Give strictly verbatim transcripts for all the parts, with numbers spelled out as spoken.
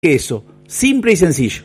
Eso, simple y sencillo.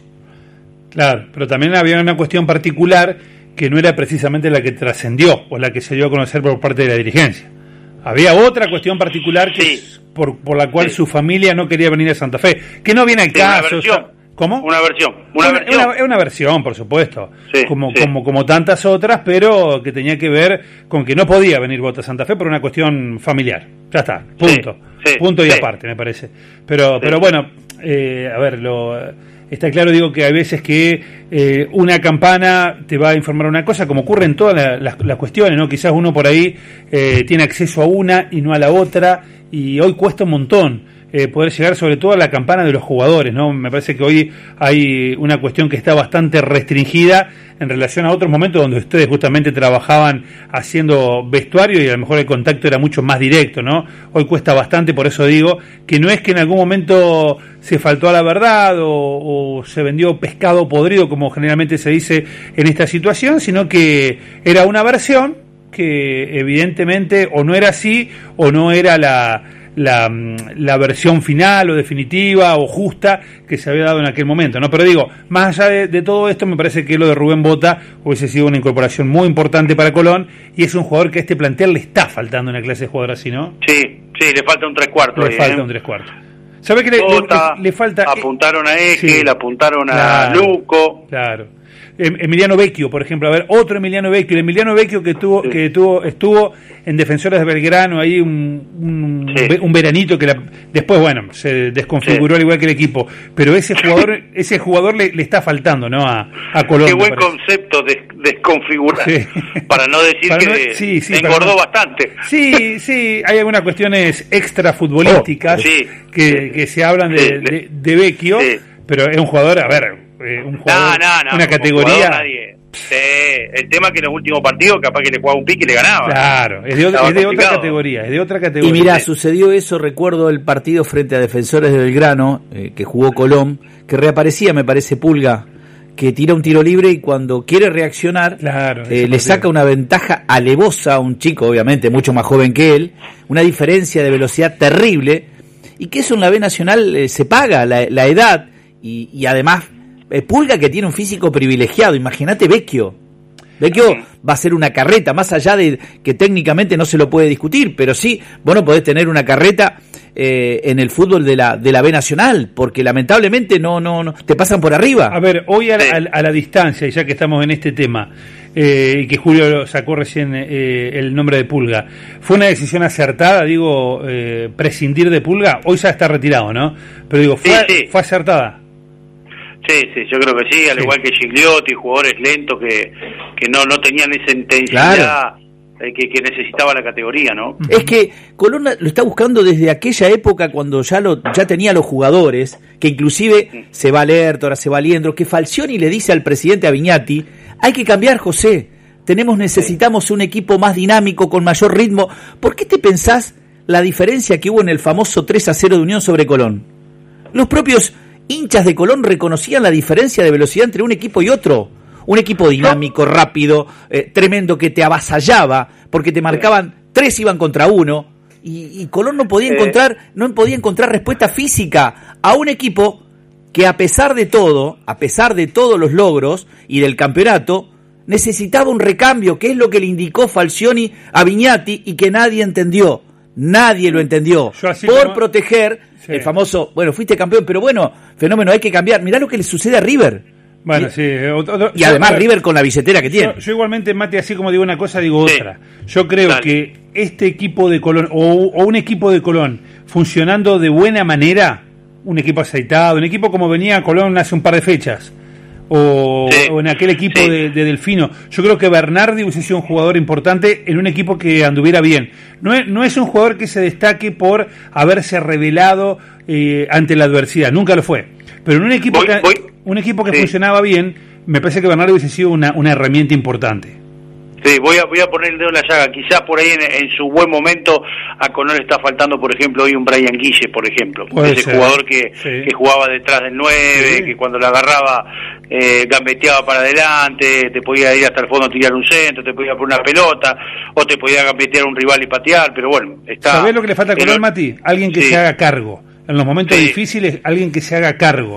Claro, pero también había una cuestión particular que no era precisamente la que trascendió o la que se dio a conocer por parte de la dirigencia. Había otra cuestión particular que sí. por, por la cual sí. su familia no quería venir a Santa Fe, que no viene al sí, caso. Una versión. ¿Cómo? Una versión. Una, una versión. Una, una versión, por supuesto, sí, como, sí. como como tantas otras, pero que tenía que ver con que no podía venir Bota a Santa Fe por una cuestión familiar. Ya está, punto. Sí, sí, punto y sí. aparte, me parece. Pero, sí. pero bueno, eh, a ver, lo... Está claro, digo, que hay veces que eh, una campana te va a informar una cosa, como ocurre en todas las, las, las cuestiones, ¿no? Quizás uno por ahí eh, tiene acceso a una y no a la otra, y hoy cuesta un montón eh, poder llegar sobre todo a la campana de los jugadores, ¿no? Me parece que hoy hay una cuestión que está bastante restringida en relación a otros momentos donde ustedes justamente trabajaban haciendo vestuario y a lo mejor el contacto era mucho más directo, ¿no? Hoy cuesta bastante, por eso digo que no es que en algún momento se faltó a la verdad o, o se vendió pescado podrido, como generalmente se dice en esta situación, sino que era una versión que evidentemente o no era así o no era la... La, la versión final o definitiva o justa que se había dado en aquel momento, ¿no? Pero digo, más allá de, de todo esto, me parece que lo de Rubén Bota hubiese sido una incorporación muy importante para Colón y es un jugador que a este plantel le está faltando una clase de jugador así, ¿no? Sí, sí, le falta un tres cuartos. Le ahí, falta ¿eh? un tres cuartos. ¿Sabe que le, Bota, le, le falta? Apuntaron a Eje, sí. le apuntaron a Claro, Luco. Claro. Emiliano Vecchio, por ejemplo, a ver, otro Emiliano Vecchio, el Emiliano Vecchio que tuvo, sí. que tuvo, estuvo en Defensores de Belgrano ahí un, un, sí. un veranito que la, después, bueno, se desconfiguró sí. al igual que el equipo, pero ese jugador, ese jugador le, le está faltando, ¿no? A, a Colón. Qué buen concepto de desconfigurar, sí. para no decir para que no, sí, sí, engordó no, bastante. Sí, sí, hay algunas cuestiones extra futbolísticas oh, sí. que, que se hablan de, sí. de, de Vecchio, sí. pero es un jugador, a ver, Eh, un jugador, no, no, no, una categoría. Jugador, nadie. Sí, el tema es que en los últimos partidos capaz que le jugaba un pique y le ganaba. Claro, es de, es de otra categoría, es de otra categoría. Y mirá, sucedió eso, recuerdo el partido frente a Defensores de Belgrano, eh, que jugó Colón, que reaparecía, me parece, Pulga, que tira un tiro libre y cuando quiere reaccionar, claro, eh, le saca una ventaja alevosa a un chico, obviamente, mucho más joven que él, una diferencia de velocidad terrible, y que eso en la B Nacional eh, se paga, la, la edad, y, y además... Pulga que tiene un físico privilegiado, imagínate Vecchio. Vecchio va a ser una carreta, más allá de que técnicamente no se lo puede discutir, pero sí, vos no podés tener una carreta eh, en el fútbol de la de la B Nacional, porque lamentablemente no no no te pasan por arriba. A ver, hoy a la, a la distancia, y ya que estamos en este tema, eh, y que Julio sacó recién eh, el nombre de Pulga, ¿fue una decisión acertada, digo, eh, prescindir de Pulga? Hoy ya está retirado, ¿no? Pero digo, ¿fue, sí, sí. ¿fue acertada? Sí, sí, yo creo que sí, al sí. igual que Gigliotti, jugadores lentos que, que no, no tenían esa intensidad claro. eh, que, que necesitaba la categoría, ¿no? Es que Colón lo está buscando desde aquella época cuando ya lo ya tenía los jugadores, que inclusive sí. se va Lertora, se va Liendro, que Falcioni le dice al presidente Aviñati, hay que cambiar, José, tenemos necesitamos sí. un equipo más dinámico, con mayor ritmo. ¿Por qué te pensás la diferencia que hubo en el famoso tres a cero de Unión sobre Colón? Los propios hinchas de Colón reconocían la diferencia de velocidad entre un equipo y otro. Un equipo dinámico, rápido, eh, tremendo, que te avasallaba, porque te marcaban, tres iban contra uno, y, y Colón no podía encontrar, no podía encontrar respuesta física a un equipo que a pesar de todo, a pesar de todos los logros y del campeonato, necesitaba un recambio, que es lo que le indicó Falcioni a Viñati y que nadie entendió. Nadie lo entendió. Por como... proteger sí. el famoso, bueno, fuiste campeón, pero bueno, fenómeno, hay que cambiar. Mirá lo que le sucede a River. Bueno, y, sí. Otro, otro, y además yo, River con la billetera que tiene. Yo, yo igualmente, Mati, así como digo una cosa, digo sí. otra. Yo creo Dale. que este equipo de Colón, o, o un equipo de Colón, funcionando de buena manera, un equipo aceitado, un equipo como venía Colón hace un par de fechas, O, sí, o en aquel equipo sí. de, de Delfino. Yo creo que Bernardi hubiese sido un jugador importante en un equipo que anduviera bien. No es, no es un jugador que se destaque por haberse revelado eh, ante la adversidad, nunca lo fue. Pero en un equipo voy, que, voy. un equipo que Sí. funcionaba bien, me parece que Bernardi hubiese sido una, una herramienta importante. Sí, voy a voy a poner el dedo en la llaga. Quizás por ahí en, en su buen momento a Colón le está faltando, por ejemplo, hoy un Brian Guille, por ejemplo. Puede ese ser. jugador que, sí. que jugaba detrás del nueve, sí. que cuando la agarraba eh, gambeteaba para adelante, te podía ir hasta el fondo a tirar un centro, te podía poner una pelota, o te podía gambetear un rival y patear, pero bueno, está... ¿Sabés lo que le falta a Colón, el... Mati? Alguien que sí. se haga cargo. en los momentos Sí. difíciles, alguien que se haga cargo.